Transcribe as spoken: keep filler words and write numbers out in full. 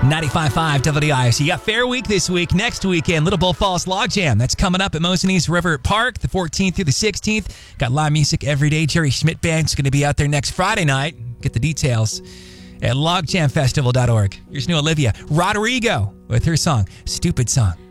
ninety-five point five W I S. You got Fair Week this week. Next weekend, Little Bull Falls Log Jam. That's coming up at Mosinese River Park, the fourteenth through the sixteenth. Got live music every day. Jerry Schmidt Band's going to be out there next Friday night. Get the details at log jam festival dot org. Here's new Olivia Rodrigo with her song, Stupid Song.